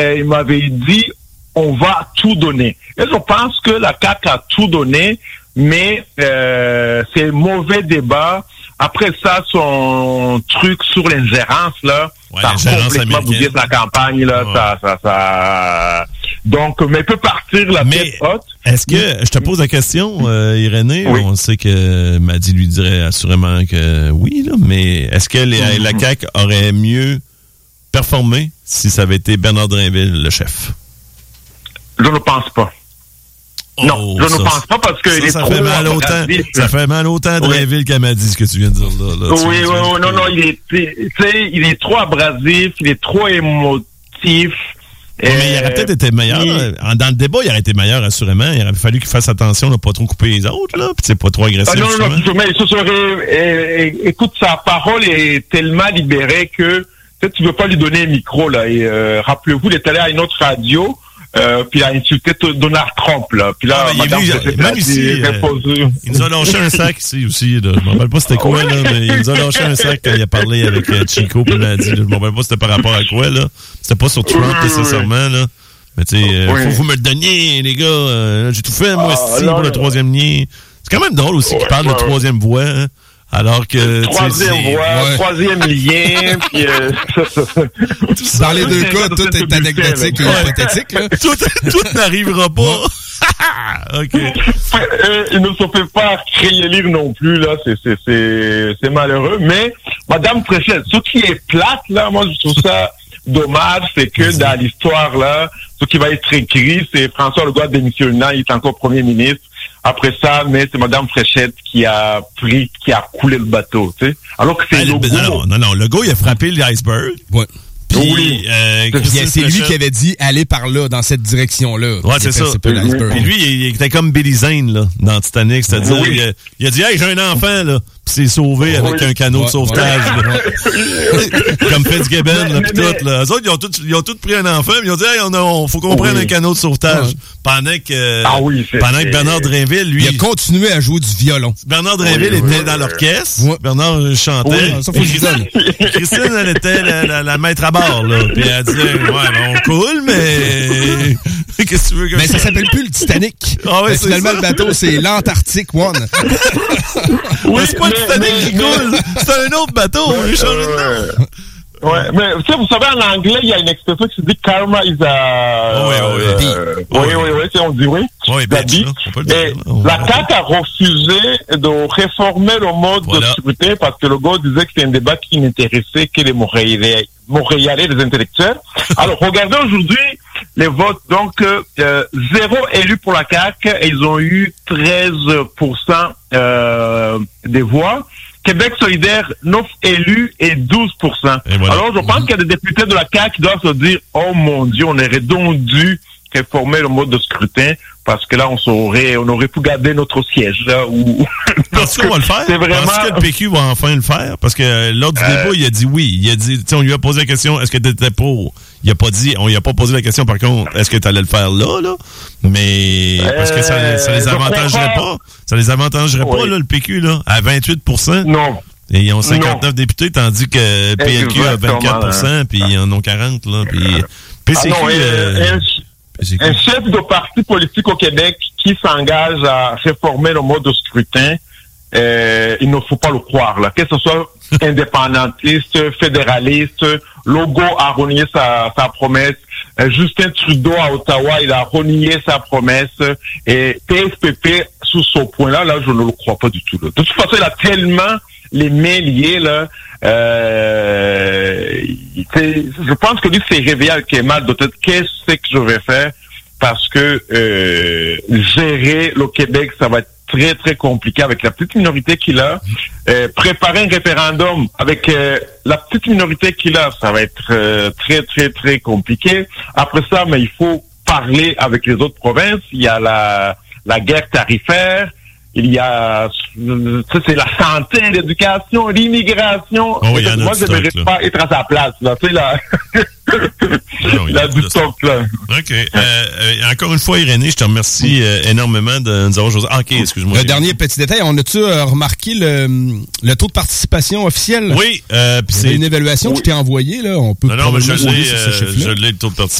il m'avait dit, on va tout donner. Et je pense que la CAQ a tout donné, mais c'est un mauvais débat. Après ça, son truc sur l'ingérence, là, ça a complètement bougé sa campagne, là, ça. Donc, mais peut partir la tête haute. Est-ce que, je te pose la question, Irénée, on sait que Madi lui dirait assurément que oui, là, mais est-ce que la CAQ aurait mieux performé si ça avait été Bernard Drainville, le chef? Je ne pense pas. Non, je ne pense pas parce que ça fait mal autant. Ça fait mal autant à Drainville qu'à Madi, ce que tu viens de dire là. Oui, non, il est trop abrasif, il est trop émotif. Mais il aurait peut-être été meilleur. Dans le débat, il aurait été meilleur, assurément. Il aurait fallu qu'il fasse attention de ne pas trop couper les autres, là, puis c'est pas trop agressif. Non, mais ce serait. Écoute, sa parole est tellement libérée que peut-être tu veux pas lui donner un micro, là. Et rappelez-vous, il est allé à une autre radio. Puis il a insulté Donald Trump, là. Puis là, même ici, il nous a lâché un sac ici aussi, là. Je m'en rappelle pas c'était quoi, là, mais il nous a lâché un sac quand il a parlé avec Chico, puis il m'a dit, je m'en rappelle pas c'était par rapport à quoi, là. C'était pas sur Trump, nécessairement, là. Mais tu sais, faut que vous me le donniez, les gars. J'ai tout fait, moi, ici, pour le troisième lien. C'est quand même drôle aussi qu'il parle de troisième voie, hein. Alors que troisième voie, troisième lien, puis dans les deux cas, tout est anecdotique et hypothétique. Là. Tout n'arrivera pas. OK. Il ne se fait pas créer lire non plus là, c'est malheureux. Mais Madame Fréchette, ce qui est plate là, moi je trouve ça dommage, c'est que dans l'histoire là, ce qui va être écrit, c'est François Legault démissionnant, il est encore premier ministre. Après ça, mais c'est Madame Fréchette qui a coulé le bateau, tu sais. Alors que c'est Legault. Non, Legault, il a frappé l'iceberg. Ouais. Puis, c'est lui qui avait dit aller par là, dans cette direction-là. Ouais, c'est ça. Puis lui, il était comme Billy Zane, là, dans Titanic. C'est-à-dire, il a dit, hey, j'ai un enfant, là. Puis c'est sauvé avec un canot de sauvetage, comme Fitzgibbon, là, pis tout, là. Eux autres, ils ont tous pris un enfant, mais ils ont dit, hey, faut qu'on prenne un canot de sauvetage. Pendant que Bernard Drainville, lui. Il a continué à jouer du violon. Bernard Drainville était dans l'orchestre. Bernard chantait. Ça, faut que je donne. Christine, elle était la maître à bord, là. Puis elle disait, on coule, mais. Qu'est-ce que tu veux que mais ça s'appelle plus le Titanic. Ah ouais, finalement, le bateau, c'est l'Antarctic One. Oui, c'est pas le Titanic qui coule. C'est un autre bateau. On lui change de nom. Ouais, mais tu sais, vous savez, en anglais, il y a une expression qui se dit karma is a... Oui, on dit oui. Oui, bitch, et la CAQ a refusé de réformer le mode de scrutin parce que le gars disait que c'est un débat qui n'intéressait que les Montréalais, les intellectuels. Alors, regardez aujourd'hui les votes. Donc, 0 élus pour la CAQ et ils ont eu 13% des voix. Québec solidaire, 9 élus et 12%. Et voilà. Alors, je pense qu'il y a des députés de la CAQ qui doivent se dire, oh mon Dieu, on aurait donc dû réformer le mode de scrutin parce que là, on aurait pu garder notre siège, là, Parce qu'on va le faire. C'est vraiment... Est-ce que le PQ va enfin le faire? Parce que lors du débat, il a dit oui. Il a dit, on lui a posé la question, est-ce que t'étais pour? Il a pas dit, on lui a pas posé la question, par contre, est-ce que t'allais le faire là? Mais, parce que ça les avantagerait pas. Ça les avantagerait pas, là, le PQ, là, à 28%. Non. Et ils ont 59 députés, tandis que PLQ a 24%, puis ils en ont 40, là. Puis PCQ, un chef de parti politique au Québec qui s'engage à réformer le mode de scrutin, il ne faut pas le croire, là. Que ce soit indépendantiste, fédéraliste, Legault a renié sa promesse. Justin Trudeau à Ottawa, il a renié sa promesse. Et PSPP, sous ce point-là, là, je ne le crois pas du tout, là. De toute façon, il a tellement les mains liées, là. Je pense que lui s'est réveillé avec un mal de tête. Qu'est-ce que je vais faire? Parce que gérer le Québec, ça va être très, très compliqué avec la petite minorité qu'il a. Préparer un référendum avec la petite minorité qu'il a, ça va être très, très, très compliqué. Après ça, mais il faut parler avec les autres provinces. Il y a la guerre tarifaire. Il y a, c'est la santé, l'éducation, l'immigration. Oh, oui, moi, je ne mérite pas être à sa place, là. Tu sais, là. Il a du stock, là. OK. Encore une fois, Irénée, je te remercie énormément de nous avoir joué. Ah, OK, excuse-moi. Le dernier petit détail, on a-tu remarqué le taux de participation officiel? Oui. Puis c'est une évaluation qui t'est envoyée, là. On peut non, mais je l'ai, le taux de participation.